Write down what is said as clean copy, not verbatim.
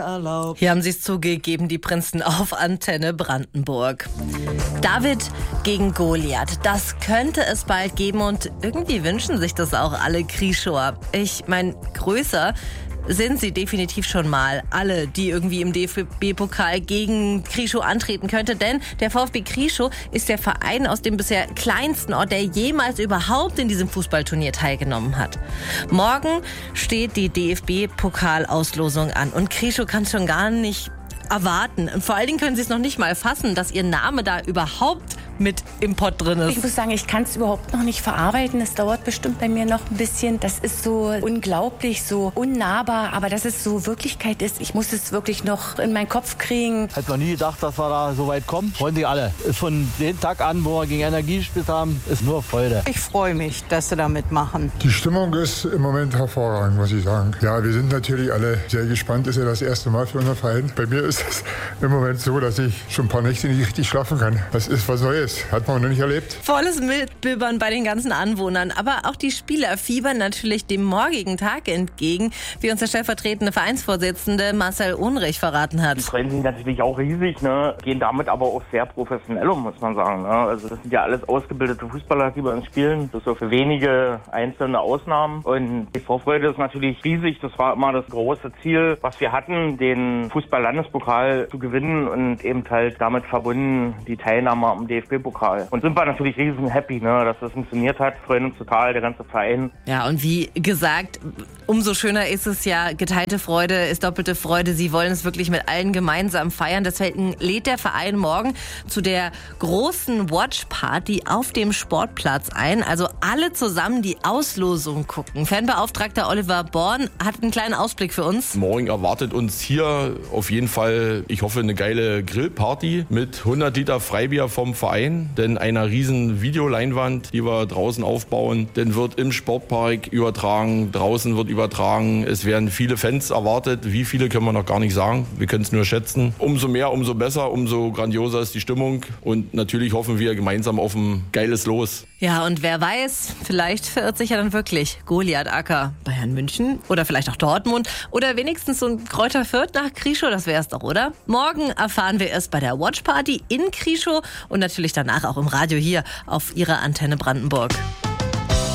Hier haben sie es zugegeben, die Prinzen auf Antenne Brandenburg. David gegen Goliath, das könnte es bald geben und irgendwie wünschen sich das auch alle Krieschower. Ich meine, größer sind sie definitiv schon mal. Alle, die irgendwie im DFB-Pokal gegen Krieschow antreten könnte. Denn der VfB Krieschow ist der Verein aus dem bisher kleinsten Ort, der jemals überhaupt in diesem Fußballturnier teilgenommen hat. Morgen steht die DFB-Pokalauslosung an. Und Krieschow kann schon gar nicht erwarten. Und vor allen Dingen können sie es noch nicht mal fassen, dass ihr Name da überhaupt mit im Pott drin ist. Ich muss sagen, ich kann es überhaupt noch nicht verarbeiten. Es dauert bestimmt bei mir noch ein bisschen. Das ist so unglaublich, so unnahbar. Aber dass es so Wirklichkeit ist, ich muss es wirklich noch in meinen Kopf kriegen. Ich hätte noch nie gedacht, dass wir da so weit kommen. Freuen sich alle. Von dem Tag an, wo wir gegen Energie gespielt haben, ist nur Freude. Ich freue mich, dass sie da mitmachen. Die Stimmung ist im Moment hervorragend, muss ich sagen. Ja, wir sind natürlich alle sehr gespannt. Das ist ja das erste Mal für unseren Verein. Bei mir ist es im Moment so, dass ich schon ein paar Nächte nicht richtig schlafen kann. Das ist was Neues. Hat man noch nicht erlebt. Volles Mitbibbern bei den ganzen Anwohnern. Aber auch die Spieler fiebern natürlich dem morgigen Tag entgegen, wie uns der stellvertretende Vereinsvorsitzende Marcel Unrich verraten hat. Die freuen sich natürlich auch riesig, ne? Gehen damit aber auch sehr professionell um, muss man sagen. Ne? Also das sind ja alles ausgebildete Fußballer, die bei uns spielen. Das ist so für wenige einzelne Ausnahmen. Und die Vorfreude ist natürlich riesig. Das war immer das große Ziel, was wir hatten, den Fußball-Landespokal zu gewinnen und eben halt damit verbunden die Teilnahme am DFB-Pokal. Und sind wir natürlich riesen happy, ne, dass das funktioniert hat. Freuen uns total, der ganze Verein. Ja, und wie gesagt, umso schöner ist es ja, geteilte Freude ist doppelte Freude. Sie wollen es wirklich mit allen gemeinsam feiern. Deswegen lädt der Verein morgen zu der großen Watch-Party auf dem Sportplatz ein. Also alle zusammen die Auslosung gucken. Fanbeauftragter Oliver Born hat einen kleinen Ausblick für uns. Morgen erwartet uns hier auf jeden Fall, ich hoffe, eine geile Grillparty mit 100 Liter Freibier vom Verein. Denn einer riesen Videoleinwand, die wir draußen aufbauen. Dann wird im Sportpark übertragen, draußen wird übertragen. Es werden viele Fans erwartet. Wie viele können wir noch gar nicht sagen. Wir können es nur schätzen. Umso mehr, umso besser, umso grandioser ist die Stimmung. Und natürlich hoffen wir gemeinsam auf ein geiles Los. Ja, und wer weiß, vielleicht verirrt sich ja dann wirklich Goliath Acker Bayern München oder vielleicht auch Dortmund oder wenigstens so ein Kräuter Fürth nach Krieschow, das wäre es doch, oder? Morgen erfahren wir es bei der Watchparty in Krieschow und natürlich danach auch im Radio hier auf Ihrer Antenne Brandenburg.